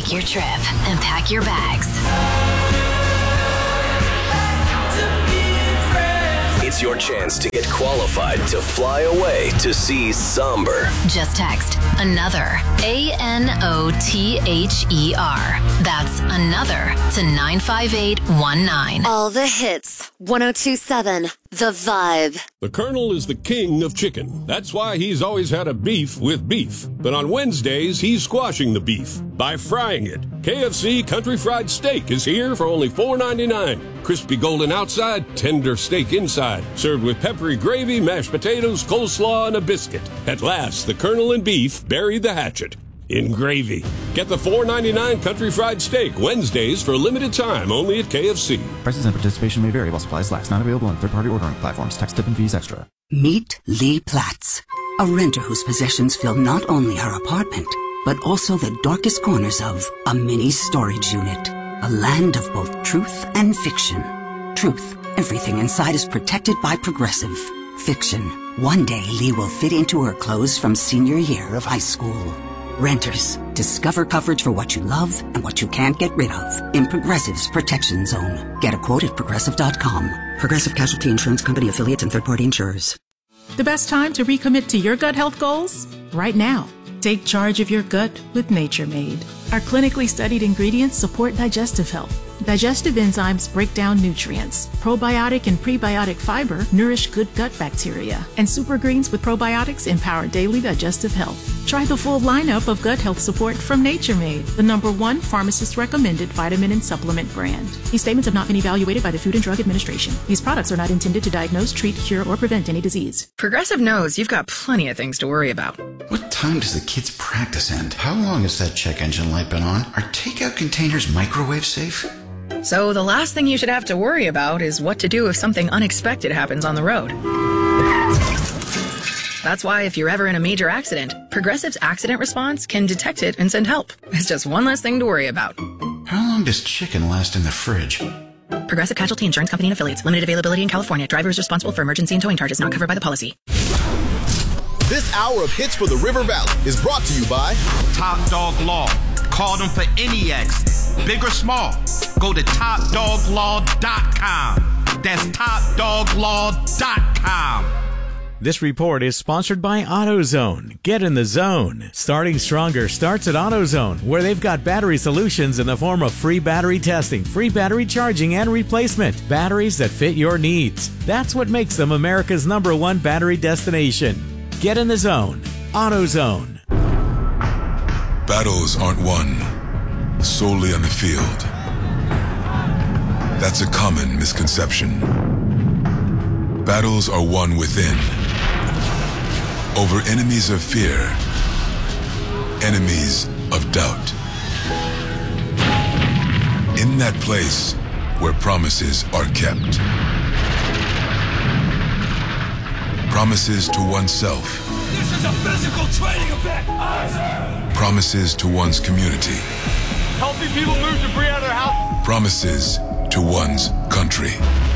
Book your trip and pack your bags. It's your chance to get qualified to fly away to see Somber. Just text another, ANOTHER. That's another to 95819. All the hits. 102.7 The Vibe. The Colonel is the king of chicken. That's why he's always had a beef with beef. But on Wednesdays, he's squashing the beef by frying it. KFC Country Fried Steak is here for only $4.99. Crispy golden outside, tender steak inside. Served with peppery gravy, mashed potatoes, coleslaw, and a biscuit. At last, the Colonel and beef buried the hatchet in gravy. Get the $4.99 Country Fried Steak Wednesdays for a limited time only at KFC. Prices and participation may vary while supplies last. Not available on third-party ordering platforms. Tax, tip, and fees extra. Meet Lee Platts, a renter whose possessions fill not only her apartment, but also the darkest corners of a mini storage unit. A land of both truth and fiction. Truth, everything inside is protected by Progressive. Fiction, one day Lee will fit into her clothes from senior year of high school. Renters, discover coverage for what you love and what you can't get rid of in Progressive's Protection Zone. Get a quote at Progressive.com. Progressive Casualty Insurance Company, affiliates, and third-party insurers. The best time to recommit to your gut health goals? Right now. Take charge of your gut with Nature Made. Our clinically studied ingredients support digestive health. Digestive enzymes break down nutrients. Probiotic and prebiotic fiber nourish good gut bacteria. And super greens with probiotics empower daily digestive health. Try the full lineup of gut health support from Nature Made, the #1 pharmacist-recommended vitamin and supplement brand. These statements have not been evaluated by the Food and Drug Administration. These products are not intended to diagnose, treat, cure, or prevent any disease. Progressive knows you've got plenty of things to worry about. What time does the kids' practice end? How long has that check engine light been on? Are takeout containers microwave safe? So the last thing you should have to worry about is what to do if something unexpected happens on the road. That's why if you're ever in a major accident, Progressive's accident response can detect it and send help. It's just one less thing to worry about. How long does chicken last in the fridge? Progressive Casualty Insurance Company and affiliates. Limited availability in California. Driver is responsible for emergency and towing charges not covered by the policy. This hour of Hits for the River Valley is brought to you by Top Dog Law. Call them for any accident, big or small. Go to topdoglaw.com. That's topdoglaw.com. This report is sponsored by AutoZone. Get in the zone. Starting stronger starts at AutoZone, where they've got battery solutions in the form of free battery testing, free battery charging, and replacement. Batteries that fit your needs. That's what makes them America's #1 battery destination. Get in the zone. AutoZone. Battles aren't won solely on the field. That's a common misconception. Battles are won within, over enemies of fear, enemies of doubt. In that place where promises are kept. Promises to oneself. This is a physical training event! Promises to one's community. Helping people move debris out of their house. Promises to one's country.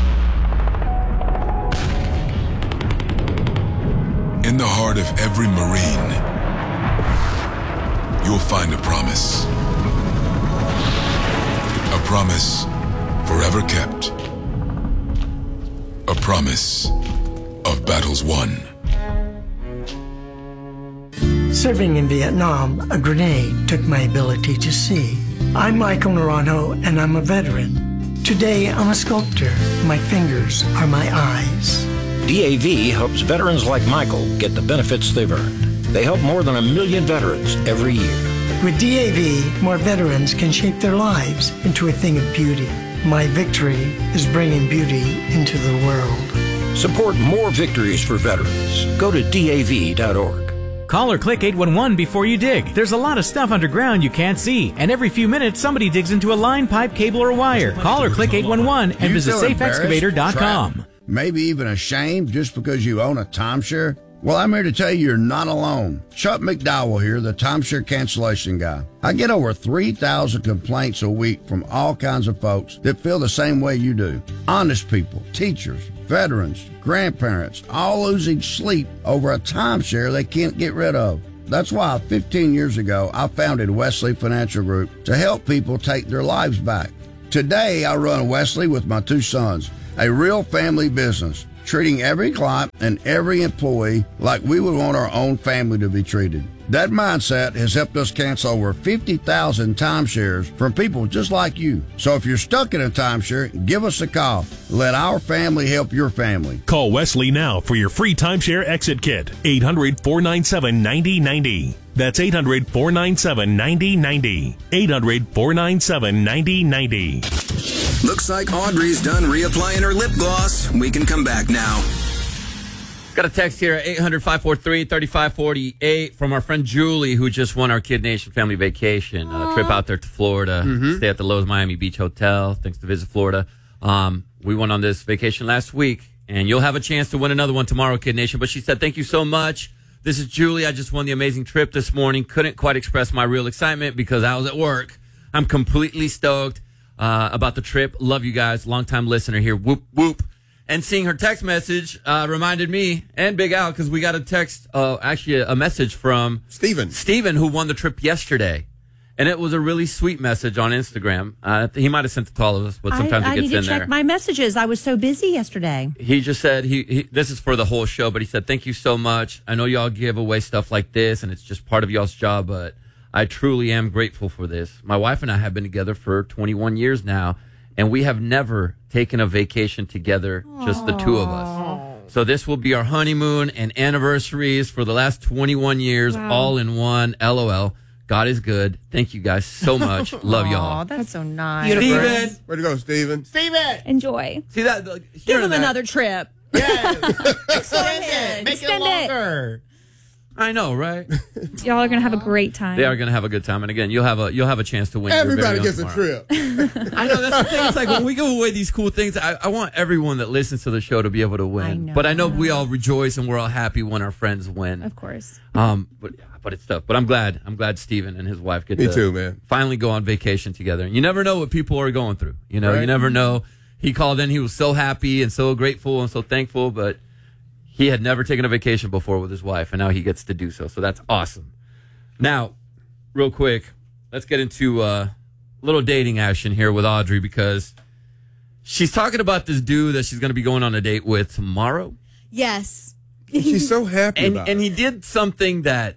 In the heart of every Marine, you'll find a promise. A promise forever kept. A promise of battles won. Serving in Vietnam, a grenade took my ability to see. I'm Michael Naranjo, and I'm a veteran. Today, I'm a sculptor. My fingers are my eyes. DAV helps veterans like Michael get the benefits they've earned. They help more than 1 million veterans every year. With DAV, more veterans can shape their lives into a thing of beauty. My victory is bringing beauty into the world. Support more victories for veterans. Go to DAV.org. Call or click 811 before you dig. There's a lot of stuff underground you can't see, and every few minutes somebody digs into a line, pipe, cable, or wire. Call or click 811 and visit safeexcavator.com. Maybe even ashamed just because you own a timeshare? Well, I'm here to tell you you're not alone. Chuck McDowell here, the timeshare cancellation guy. I get over 3,000 complaints a week from all kinds of folks that feel the same way you do. Honest people, teachers, veterans, grandparents, all losing sleep over a timeshare they can't get rid of. That's why 15 years ago, I founded Wesley Financial Group to help people take their lives back. Today, I run Wesley with my 2 sons, a real family business, treating every client and every employee like we would want our own family to be treated. That mindset has helped us cancel over 50,000 timeshares from people just like you. So if you're stuck in a timeshare, give us a call. Let our family help your family. Call Wesley now for your free timeshare exit kit. 800-497-9090. That's 800-497-9090. 800-497-9090. Looks like Audrey's done reapplying her lip gloss. We can come back now. Got a text here at 800-543-3548 from our friend Julie, who just won our Kid Nation family vacation. Trip out there to Florida. Stay at the Lowe's Miami Beach Hotel. Thanks to Visit Florida. We went on this vacation last week, and you'll have a chance to win another one tomorrow, Kid Nation. But she said, thank you so much. This is Julie. I just won the amazing trip this morning. Couldn't quite express my real excitement because I was at work. I'm completely stoked about the trip. Love you guys. Longtime listener here. Whoop, whoop. And seeing her text message reminded me and Big Al, because we got a text, actually a message from Steven, who won the trip yesterday. And it was a really sweet message on Instagram. He might have sent it to all of us, but sometimes it gets in there. I need to check my messages. I was so busy yesterday. He just said, this is for the whole show, but he said, thank you so much. I know y'all give away stuff like this, and it's just part of y'all's job, but I truly am grateful for this. My wife and I have been together for 21 years now, and we have never taken a vacation together, just the two of us. So this will be our honeymoon and anniversaries for the last 21 years, all in one. LOL. God is good. Thank you guys so much. Love y'all. Oh, that's so nice. Steven. Where'd you go, Steven? Steven! Enjoy. See that? Give him another trip. Extend it. Make it longer. I know, right? Y'all are gonna have a great time. They are gonna have a good time, and again, you'll have a chance to win. Everybody gets a tomorrow. trip. I know, that's the thing. It's like when we give away these cool things, I want everyone that listens to the show to be able to win. But I know we all rejoice and we're all happy when our friends win. Of course. But it's tough. But I'm glad Steven and his wife get Me to too, man. finally go on vacation together. And you never know what people are going through. You know, Right. You never know. He called in. He was so happy and so grateful and so thankful, but he had never taken a vacation before with his wife, and now he gets to do so. So that's awesome. Now, real quick, let's get into a little dating action here with Audrey, because she's talking about this dude that she's going to be going on a date with tomorrow. Yes. She's so happy And, about and it. he did something that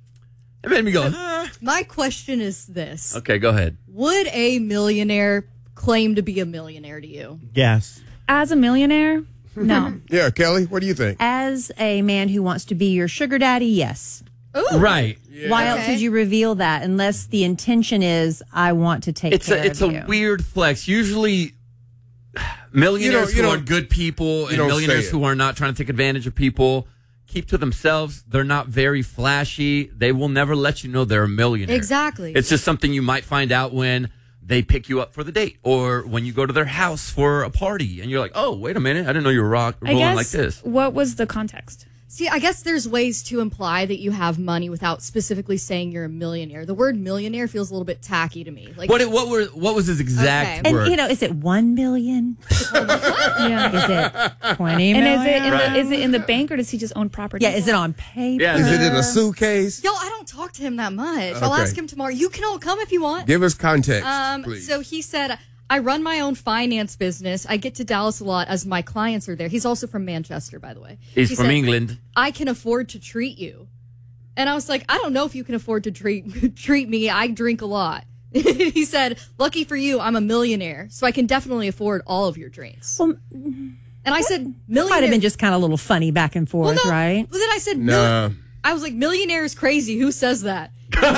it made me go, My question is this. Okay, go ahead. Would a millionaire claim to be a millionaire to you? Yes. As a millionaire, no. Yeah, Kelly, what do you think? As a man who wants to be your sugar daddy, yes. Ooh. Right. Why else would you reveal that unless the intention is I want to take care It's of a you? weird flex. Usually millionaires You who don't- are good people and don't millionaires say it. who are not trying to take advantage of people keep to themselves. They're not very flashy. They will never let you know they're a millionaire. Exactly. It's just something you might find out when they pick you up for the date or when you go to their house for a party and you're like, oh, wait a minute. I didn't know you were rolling like this. What was the context? See, I guess there's ways to imply that you have money without specifically saying you're a millionaire. The word millionaire feels a little bit tacky to me. Like, What was his exact And, word? you know, is it 1 million? Yeah. Is it 20 And million? is it in the bank, or does he just own property? Yeah, is it on paper? Is it in a suitcase? Yo, I don't talk to him that much. I'll Okay. ask him tomorrow. You can all come if you want. Give us context, please. So he said, I run my own finance business. I get to Dallas a lot as my clients are there. He's also from Manchester, by the way. He's He from said, England. I can afford to treat you. And I was like, I don't know if you can afford to treat me. I drink a lot. He said, lucky for you, I'm a millionaire, so I can definitely afford all of your drinks. Well, and I said, That millionaire. might have been just kind of a little funny back and forth, right? But then I said, Nah. I was like, millionaire is crazy. Who says that?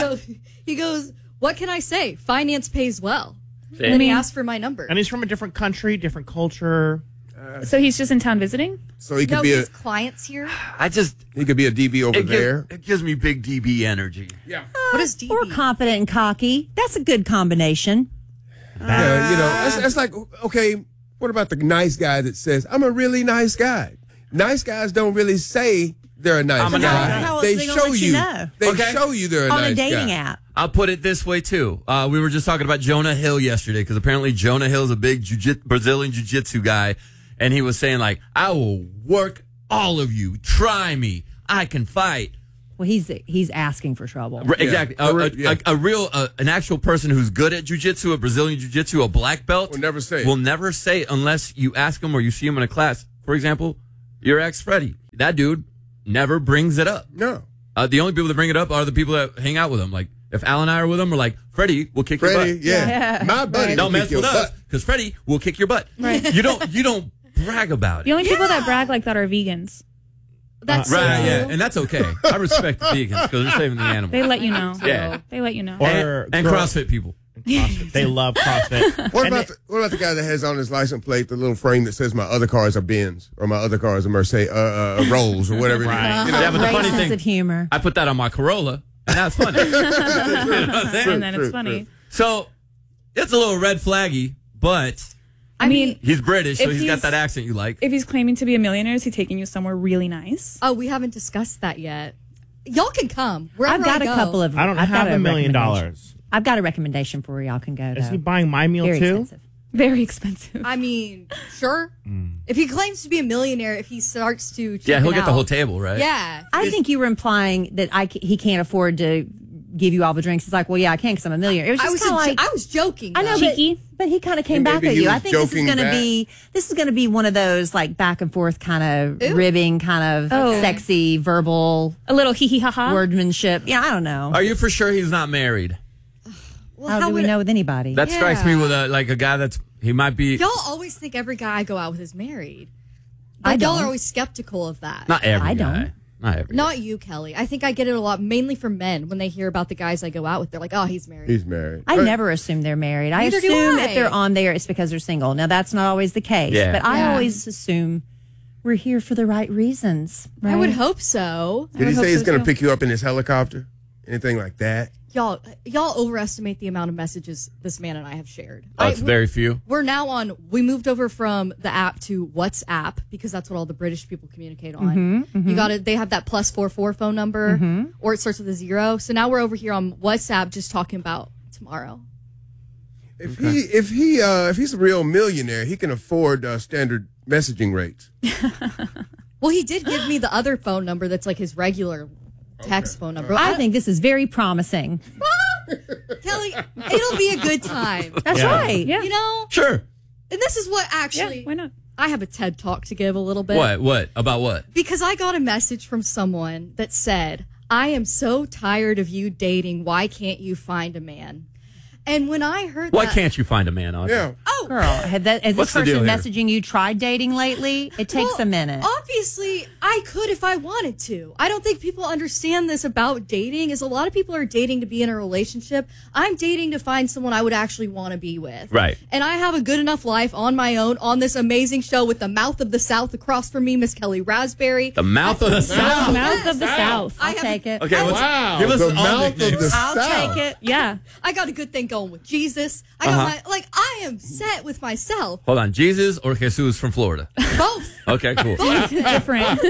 He goes, what can I say? Finance pays well. And then he asked for my number. And he's from a different country, different culture. So he's just in town visiting? So he could No, be his clients here. he could be a DB over there. It gives me big DB energy. Yeah. What is DB? Or confident and cocky. That's a good combination. Yeah, you know, that's like, okay, what about the nice guy that says, I'm a really nice guy? Nice guys don't really say they're a nice I'm a guy. nice guy. How else They are they gonna show let you you. know? They Okay. show you they're a On nice a dating guy. app. I'll put it this way, too. We were just talking about Jonah Hill yesterday, because apparently Jonah Hill's a big Brazilian jiu-jitsu guy, and he was saying, like, I will work all of you. Try me. I can fight. Well, he's asking for trouble. Exactly. A real, an actual person who's good at jiu-jitsu, a Brazilian jiu-jitsu, a black belt. Will never say it. Will never say it unless you ask him or you see him in a class. For example, your ex, Freddie. That dude never brings it up. No. The only people that bring it up are the people that hang out with him. Like, if Al and I are with him, we're like, Freddie will kick your butt. Yeah. My buddy. Don't mess with us, because Freddie will kick your butt. Right. You don't brag about it. The only people that brag like that are vegans. That's right, so yeah, and that's okay. I respect the vegans because they're saving the animals. They let you know. Yeah. They let you know. And CrossFit people. They love CrossFit. What about the guy that has on his license plate the little frame that says my other cars are Benz or my other cars are Mercedes, Rolls or whatever? Right. You know? Yeah, but the funny sense thing, of humor. I put that on my Corolla, and that's funny. You know what I'm saying? And then it's funny. So it's a little red flaggy, but I mean, he's British, so if he's got that accent you like. If he's claiming to be a millionaire, is he taking you somewhere really nice? Oh, we haven't discussed that yet. Y'all can come. Wherever I've got I a go. couple of. I don't I've have got $1 million. recommendation. I've got a recommendation for where y'all can go. Is though. he buying my meal Very too? expensive. Very expensive. I mean, sure. If he claims to be a millionaire, if he starts to Yeah, he'll chicken get the out- whole table, right? Yeah. I think you were implying that he can't afford to give you all the drinks. He's like, well, yeah, I can because I'm a millionaire. It was just kind of like I was joking. I know, though. but he kind of came back maybe at he you. was I think this is joking going to back. be one of those like back and forth kind of ribbing, kind of sexy, verbal, a little hee hee ha ha wordmanship. Yeah, I don't know. Are you for sure he's not married? Well, how do we know with anybody? That strikes me with a guy he might be. Y'all always think every guy I go out with is married. I Like, y'all don't. are always skeptical of that. Not every I guy. don't. Not every. Not you, Kelly. I think I get it a lot, mainly from men. When they hear about the guys I go out with, they're like, "Oh, he's married." He's married. I never assume they're married. I Neither do assume I. if they're on there, it's because they're single. Now, that's not always the case, Yeah. but I Yeah. always assume we're here for the right reasons. Right? I would hope so. Did he say he's going to pick you up in his helicopter? Anything like that? Y'all overestimate the amount of messages this man and I have shared. Oh, it's very few. We're now on. We moved over from the app to WhatsApp because that's what all the British people communicate on. You got to. They have that +44 phone number, or it starts with a 0. So now we're over here on WhatsApp, just talking about tomorrow. If he's a real millionaire, he can afford standard messaging rates. Well, he did give me the other phone number that's like his regular text phone number. I think this is very promising. Kelly, it'll be a good time. That's right. Yeah. You know? Sure. And this is what actually. Yeah, why not? I have a TED talk to give a little bit. What? About what? Because I got a message from someone that said, "I am so tired of you dating. Why can't you find a man?" And when I heard Why that. can't you find a man, Audrey? Yeah. Oh, Girl, has What's this the deal person here? messaging you tried dating lately? It takes well, a minute. Obviously, I could if I wanted to. I don't think people understand this about dating. Is a lot of people are dating to be in a relationship. I'm dating to find someone I would actually want to be with. Right. And I have a good enough life on my own on this amazing show with the mouth of the South across from me, Miss Kelly Raspberry. The mouth of the South. Mouth of the South. I'll take it. Okay, Wow. give us The all mouth of nicknames. the I'll South. take it. Yeah. I got a good thing going with Jesus. I got I am set with myself. Hold on, Jesus or Jesus from Florida? Both. Okay, cool. Different.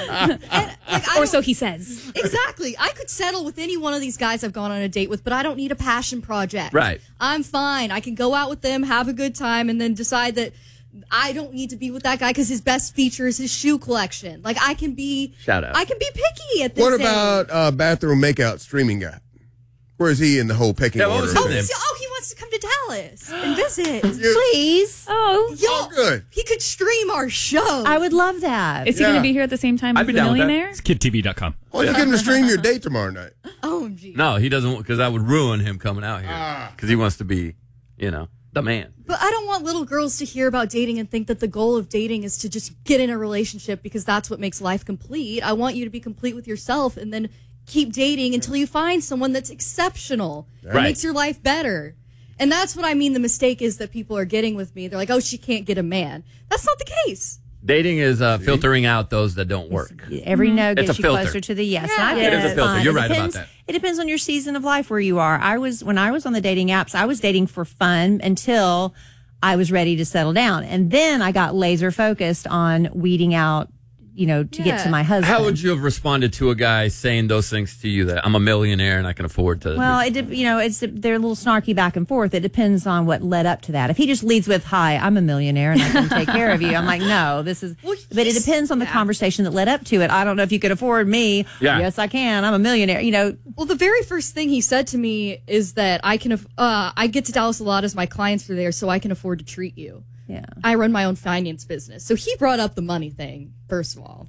Or so he says. Exactly. I could settle with any one of these guys I've gone on a date with, but I don't need a passion project. Right. I'm fine. I can go out with them, have a good time, and then decide that I don't need to be with that guy because his best feature is his shoe collection. Like I can be Shout out. I can be picky at this What age. about bathroom makeout streaming guy? Where is he in the whole pecking Yeah, what order? was his name? He wants to come to Dallas and visit. Please. Oh. Yo, good. he could stream our show. I would love that. Is he going to be here at the same time I'd as be the down with that. millionaire? It's kidtv.com. Why don't you get him to stream your date tomorrow night? OMG. No, he doesn't, because that would ruin him coming out here. Because he wants to be, the man. But I don't want little girls to hear about dating and think that the goal of dating is to just get in a relationship because that's what makes life complete. I want you to be complete with yourself and then keep dating until you find someone that's exceptional. That Right. makes your life better. And that's what I mean the mistake is that people are getting with me. They're like, oh, she can't get a man. That's not the case. Dating is filtering out those that don't work. Every no It's gets a you filter. closer to the yes. Yeah. And I It think is a it's filter. fine. You're It right about depends- that. It depends on your season of life where you are. When I was on the dating apps, I was dating for fun until I was ready to settle down. And then I got laser focused on weeding out to get to my husband. How would you have responded to a guy saying those things to you, that I'm a millionaire and I can afford to? Well, they're a little snarky back and forth. It depends on what led up to that. If he just leads with, "Hi, I'm a millionaire and I can take care of you," I'm like, no, this is. But it depends on the conversation that led up to it. I don't know if you could afford me. Yeah. Yes, I can. I'm a millionaire. Well, the very first thing he said to me is that I get to Dallas a lot as my clients are there, so I can afford to treat you. Yeah. I run my own finance business. So he brought up the money thing, first of all.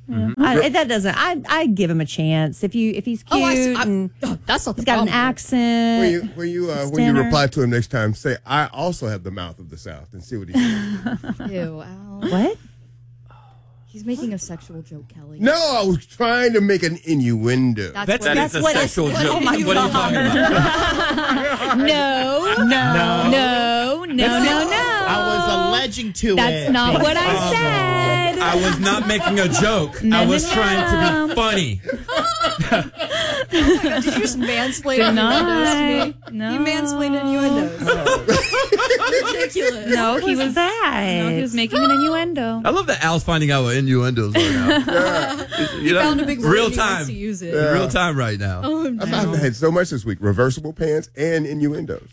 I'd give him a chance if he's cute and that's not the he's got an problem. accent. When you reply to him next time, say, "I also have the mouth of the South," and see what he says. Ew, Al. What? He's making a sexual joke, Kelly. No, I was trying to make an innuendo. That's a sexual joke. Oh my What are you talking about? No. I was alleging to it. That's not what I said. I was not making a joke. I was trying to be funny. Oh my God, did you just mansplain innuendos to me? No. You mansplained innuendos. Ridiculous. No, he was bad. No, he was making an innuendo. I love that Al's finding out what innuendos are now. He found a big word real and he time. wants to use it. Real time right now. Oh, no. I've had so much this week: reversible pants and innuendos.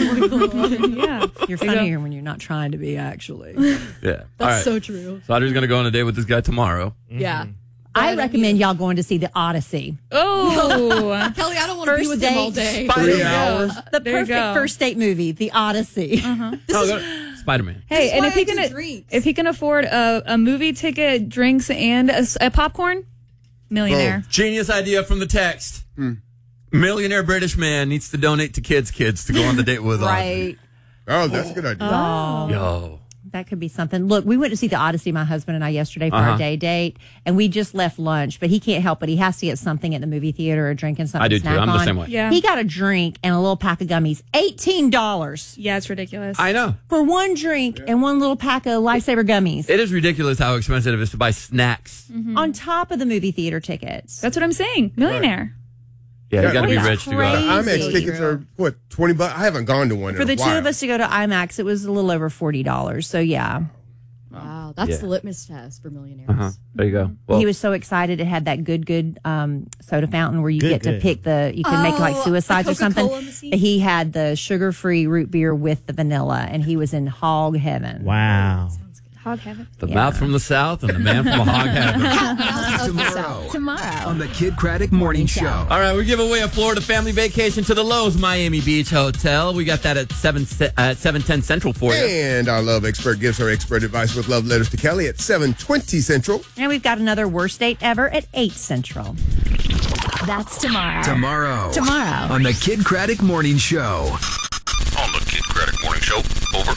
Yeah. You're funnier when you're not trying to be, actually. Yeah. That's so true. So Audrey's going to go on a date with this guy tomorrow. Yeah. I recommend y'all going to see The Odyssey. Oh. Kelly, I don't want to be with him all day. 3 hours. The perfect first date movie, The Odyssey. Spider-Man. Hey, and why I do if he can afford a movie ticket, drinks, and a popcorn, millionaire. Genius idea from the text. Millionaire British man needs to donate to kids to go on the date with. Right. Oh, that's a good idea. Oh. Yo. That could be something. Look, we went to see The Odyssey, my husband and I, yesterday for our day date, and we just left lunch, but he can't help it. He has to get something at the movie theater or drinking something. I do to snack too. I'm on. the same way. Yeah. He got a drink and a little pack of gummies. $18 Yeah, it's ridiculous. I know. for one drink and one little pack of Lifesaver gummies. It is ridiculous how expensive it is to buy snacks. On top of the movie theater tickets. That's what I'm saying. Millionaire. Yeah, you got to be That's rich to go. crazy. IMAX tickets are what, $20? I haven't gone to one For in the a two while. of us to go to IMAX, it was a little over $40. So yeah. Wow, that's Yeah. the litmus test for millionaires. There you go. Well, He was so excited. It had that good soda fountain where you get to pick you can make like suicides or something. Coca-Cola machine? But he had the sugar-free root beer with the vanilla, and he was in hog heaven. Wow. Hog heaven. the mouth from the south and the man from a hog heaven. Tomorrow on the Kid Craddock Morning Show. All right, we give away a Florida family vacation to the Lowe's Miami Beach Hotel. We got that at 7:10 Central for you. And our love expert gives her expert advice with love letters to Kelly at 7:20 Central. And we've got another worst date ever at 8 Central. That's tomorrow. Tomorrow on the Kid Craddock Morning Show. On the Kid Craddock Morning Show. Over.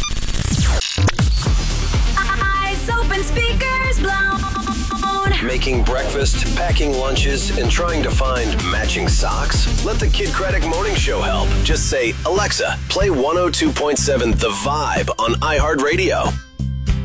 Eyes open, speakers blown. Making breakfast, packing lunches, and trying to find matching socks? Let the Kid Craddock Morning Show help. Just say, Alexa, play 102.7 The Vibe on iHeartRadio.